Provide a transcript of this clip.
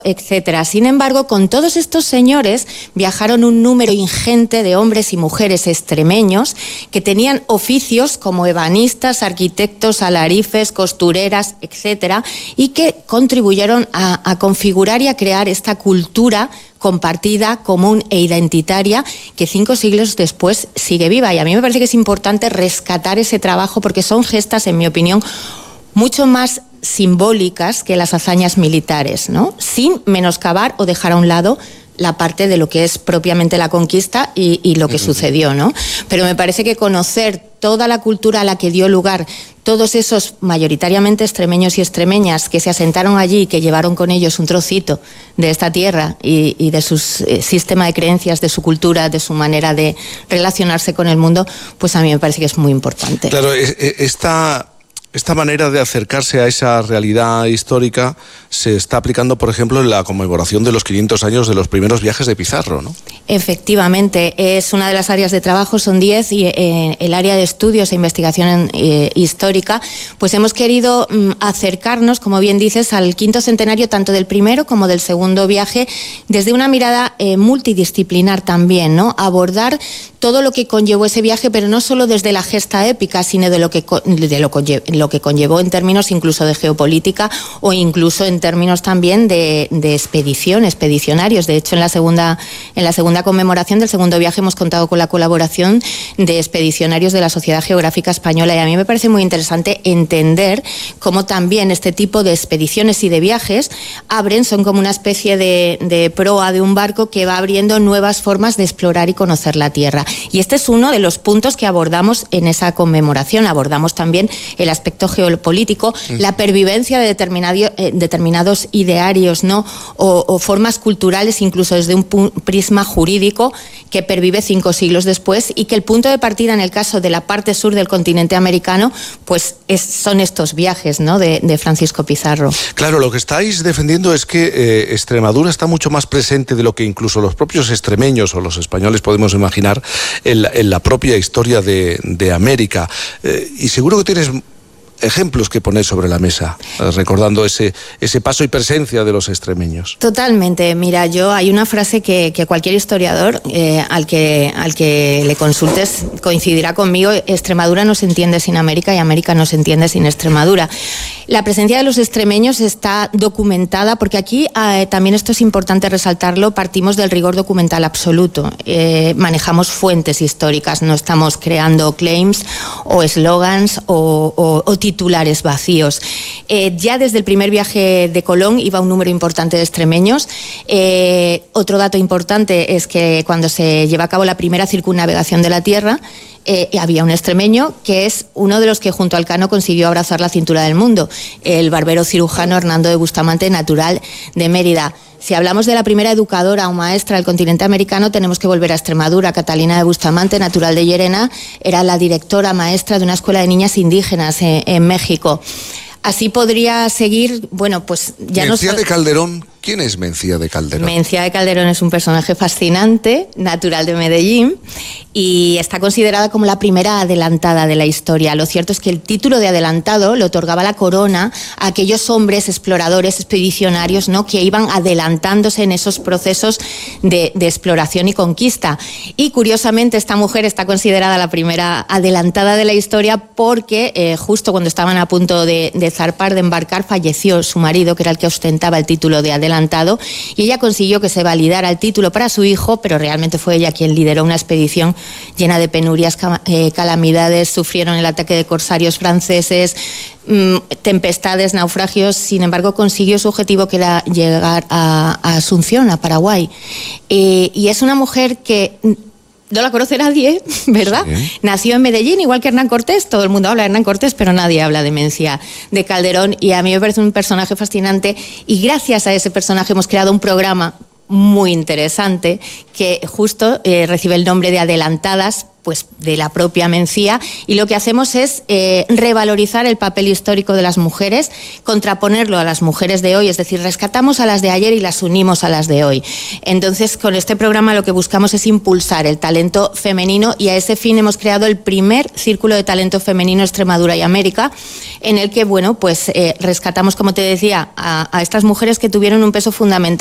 etcétera. Sin embargo, con todos estos señores viajaron un número ingente de hombres y mujeres extremeños que tenían oficios como ebanistas, arquitectos, alarifes, costureras, etcétera, y que contribuyeron a configurar y a crear esta cultura compartida, común e identitaria que 5 siglos después sigue viva. Y a mí me parece que es importante rescatar ese trabajo porque son gestas, en mi opinión, mucho más simbólicas que las hazañas militares, ¿no? Sin menoscabar o dejar a un lado la parte de lo que es propiamente la conquista y lo que sucedió, ¿no? Pero me parece que conocer toda la cultura a la que dio lugar todos esos mayoritariamente extremeños y extremeñas que se asentaron allí y que llevaron con ellos un trocito de esta tierra y de su sistema de creencias, de su cultura, de su manera de relacionarse con el mundo, pues a mí me parece que es muy importante. Claro, esta manera de acercarse a esa realidad histórica se está aplicando, por ejemplo, en la conmemoración de los 500 años de los primeros viajes de Pizarro, ¿no? Efectivamente, es una de las áreas de trabajo, son 10, y el área de estudios e investigación histórica, pues hemos querido acercarnos, como bien dices, al 5º centenario tanto del primero como del segundo viaje, desde una mirada multidisciplinar también, ¿no? Abordar todo lo que conllevó ese viaje, pero no solo desde la gesta épica, sino de lo que conllevó en términos incluso de geopolítica o incluso en términos también de expedicionarios. De hecho, en la segunda conmemoración del segundo viaje hemos contado con la colaboración de expedicionarios de la Sociedad Geográfica Española, y a mí me parece muy interesante entender cómo también este tipo de expediciones y de viajes son como una especie de proa de un barco que va abriendo nuevas formas de explorar y conocer la Tierra. Y este es uno de los puntos que abordamos en esa conmemoración. Abordamos también el aspecto geopolítico, la pervivencia de determinados idearios, ¿no? O formas culturales, incluso desde un prisma jurídico que pervive 5 siglos después, y que el punto de partida en el caso de la parte sur del continente americano pues son estos viajes, ¿no? de Francisco Pizarro. Claro, lo que estáis defendiendo es que Extremadura está mucho más presente de lo que incluso los propios extremeños o los españoles podemos imaginar en la propia historia de América. Y seguro que tienes ejemplos que poner sobre la mesa, recordando ese paso y presencia de los extremeños. Totalmente. Mira, hay una frase que cualquier historiador al que le consultes coincidirá conmigo: Extremadura no se entiende sin América y América no se entiende sin Extremadura. La presencia de los extremeños está documentada, porque aquí también esto es importante resaltarlo, partimos del rigor documental absoluto. Manejamos fuentes históricas, no estamos creando claims o eslogans o titulares vacíos. Ya desde el primer viaje de Colón iba un número importante de extremeños. Otro dato importante es que cuando se lleva a cabo la primera circunnavegación de la Tierra, había un extremeño que es uno de los que junto al Cano consiguió abrazar la cintura del mundo, el barbero cirujano Hernando de Bustamante, natural de Mérida. Si hablamos de la primera educadora o maestra del continente americano, tenemos que volver a Extremadura. Catalina de Bustamante, natural de Llerena, era la directora maestra de una escuela de niñas indígenas en México. Así podría seguir, bueno, pues ya no sé. Mencía de Calderón, ¿quién es Mencía de Calderón? Mencía de Calderón es un personaje fascinante, natural de Medellín, y está considerada como la primera adelantada de la historia. Lo cierto es que el título de adelantado le otorgaba la corona a aquellos hombres exploradores, expedicionarios, ¿no?, que iban adelantándose en esos procesos de exploración y conquista. Y curiosamente esta mujer está considerada la primera adelantada de la historia porque justo cuando estaban a punto de zarpar, de embarcar, falleció su marido, que era el que ostentaba el título de adelantado, y ella consiguió que se validara el título para su hijo, pero realmente fue ella quien lideró una expedición llena de penurias, calamidades. Sufrieron el ataque de corsarios franceses, tempestades, naufragios. Sin embargo, consiguió su objetivo, que era llegar a Asunción, a Paraguay. Y es una mujer que no la conoce nadie, ¿verdad? Sí. Nació en Medellín, igual que Hernán Cortés. Todo el mundo habla de Hernán Cortés, pero nadie habla de Mencía de Calderón. Y a mí me parece un personaje fascinante. Y gracias a ese personaje hemos creado un programa muy interesante que justo recibe el nombre de Adelantadas, pues de la propia Mencía, y lo que hacemos es revalorizar el papel histórico de las mujeres, contraponerlo a las mujeres de hoy, es decir, rescatamos a las de ayer y las unimos a las de hoy. Entonces, con este programa lo que buscamos es impulsar el talento femenino, y a ese fin hemos creado el primer círculo de talento femenino Extremadura y América, en el que, bueno, pues rescatamos, como te decía, a estas mujeres que tuvieron un peso fundamental